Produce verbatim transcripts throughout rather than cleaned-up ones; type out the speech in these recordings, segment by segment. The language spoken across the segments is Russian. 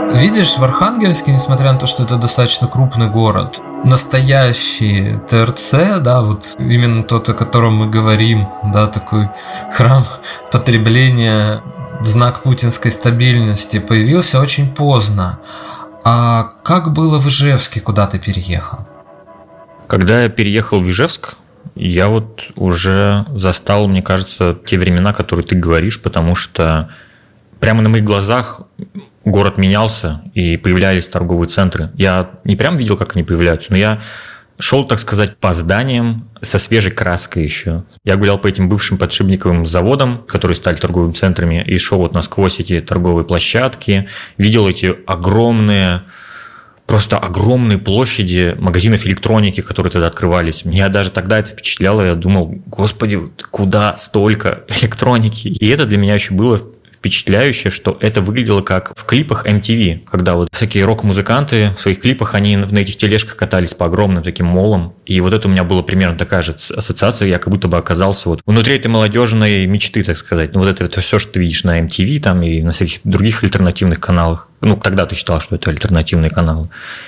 Видишь, в Архангельске, несмотря на то, что это достаточно крупный город, настоящий ТРЦ, да, вот именно тот, о котором мы говорим, да, такой храм потребления, знак путинской стабильности, появился очень поздно. А как было в Ижевске, куда ты переехал? Когда я переехал в Ижевск, я вот уже застал, мне кажется, те времена, которые ты говоришь, потому что прямо на моих глазах город менялся, и появлялись торговые центры. Я не прям видел, как они появляются, но я шел, так сказать, по зданиям со свежей краской еще. Я гулял по этим бывшим подшипниковым заводам, которые стали торговыми центрами, и шел вот насквозь эти торговые площадки, видел эти огромные, просто огромные площади магазинов электроники, которые тогда открывались. Меня даже тогда это впечатляло, я думал, господи, куда столько электроники? И это для меня еще было впечатляюще, что это выглядело как в клипах эм ти ви, когда вот всякие рок-музыканты в своих клипах, они на этих тележках катались по огромным таким молам. И вот это у меня была примерно такая же ассоциация, я как будто бы оказался вот внутри этой молодежной мечты, так сказать. Ну вот это, это все, что ты видишь на эм ти ви там и на всяких других альтернативных каналах. Ну, тогда ты считал, что это альтернативные каналы.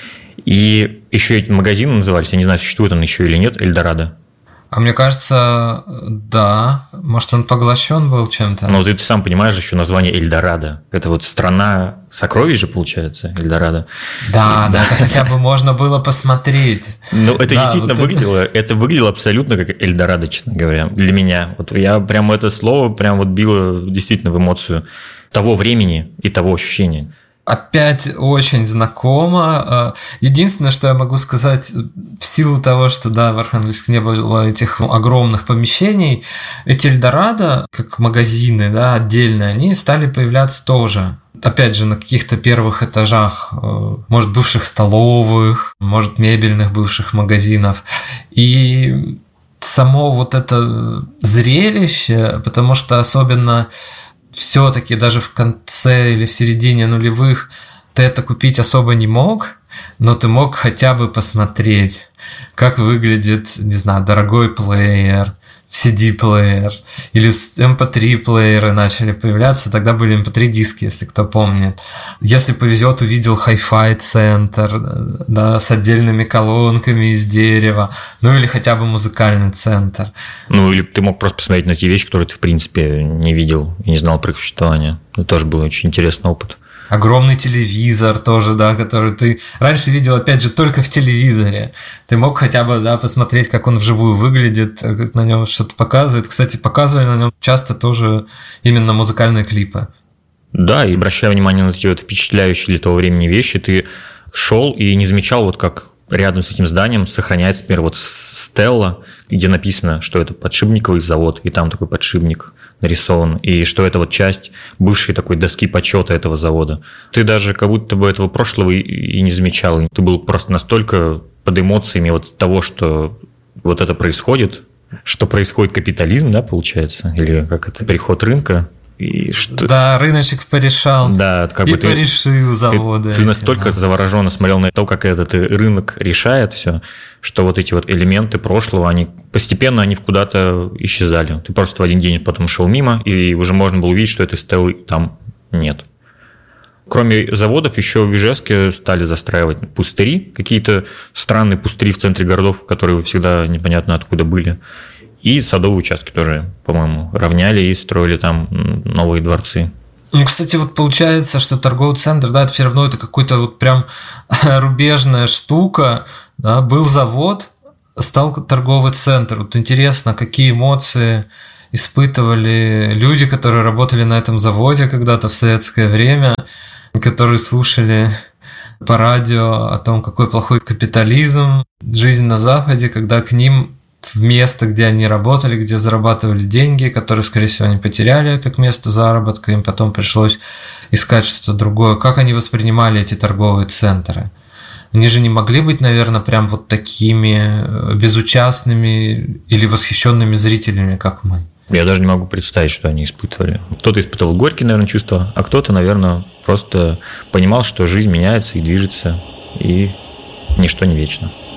И еще эти магазины назывались, я не знаю, существует он еще или нет, Эльдорадо. А мне кажется, да. Может, он поглощен был чем-то? Ну, ты, ты сам понимаешь еще название Эльдорадо. Это вот страна сокровищ же, получается, Эльдорадо. Да, и, да, это хотя бы можно было посмотреть. Ну, это да, действительно вот выглядело, это... это выглядело абсолютно как Эльдорадо, честно говоря, для меня. Вот я прям это слово прям вот било действительно в эмоцию того времени и того ощущения. Опять очень знакомо. Единственное, что я могу сказать, в силу того, что да, в Архангельске не было этих огромных помещений, эти Эльдорадо, как магазины, да, отдельные, они стали появляться тоже. Опять же, на каких-то первых этажах, может, бывших столовых, может, мебельных бывших магазинов. И само вот это зрелище, потому что особенно все-таки даже в конце или в середине нулевых ты это купить особо не мог, но ты мог хотя бы посмотреть, как выглядит, не знаю, дорогой плеер, си ди-плеер, или эм пи три-плееры начали появляться, тогда были эм пи три-диски, если кто помнит. Если повезет, увидел хай-фай центр, да, с отдельными колонками из дерева, ну или хотя бы музыкальный центр. Ну или ты мог просто посмотреть на те вещи, которые ты в принципе не видел и не знал про их существование. Это тоже был очень интересный опыт. Огромный телевизор тоже, да, который ты раньше видел, опять же, только в телевизоре. Ты мог хотя бы, да, посмотреть, как он вживую выглядит, как на нем что-то показывает. Кстати, показывали на нем часто тоже именно музыкальные клипы. Да, и обращая внимание на эти вот впечатляющие для того времени вещи, ты шел и не замечал, вот как рядом с этим зданием сохраняется, например, вот стелла, где написано, что это подшипниковый завод, и там такой подшипник нарисован, и что это вот часть бывшей такой доски почета этого завода. Ты даже как будто бы этого прошлого и не замечал. Ты был просто настолько под эмоциями вот того, что вот это происходит, что происходит капитализм, да, получается, или как это, переход рынка. И что... Да, рыночек порешал. Да, как и бы ты, порешил заводы. Ты, ты настолько да. завороженно смотрел на то, как этот рынок решает все, что вот эти вот элементы прошлого, они постепенно они куда-то исчезали. Ты просто в один день потом шел мимо, и уже можно было увидеть, что этой стелы там нет. Кроме заводов, еще в Ижевске стали застраивать пустыри, какие-то странные пустыри в центре городов, которые всегда непонятно откуда были. И садовые участки тоже, по-моему, равняли и строили там новые дворцы. Ну, кстати, вот получается, что торговый центр, да, это все равно это какой-то вот прям рубежная штука, да, был завод, стал торговый центр. Вот интересно, какие эмоции испытывали люди, которые работали на этом заводе когда-то в советское время, которые слушали по радио о том, какой плохой капитализм, жизнь на Западе, когда к ним в место, где они работали, где зарабатывали деньги, которые, скорее всего, они потеряли как место заработка, им потом пришлось искать что-то другое. Как они воспринимали эти торговые центры? Они же не могли быть, наверное, прям вот такими безучастными или восхищенными зрителями, как мы. Я даже не могу представить, что они испытывали. Кто-то испытывал горькие, наверное, чувства, а кто-то, наверное, просто понимал, что жизнь меняется и движется, и ничто не вечно.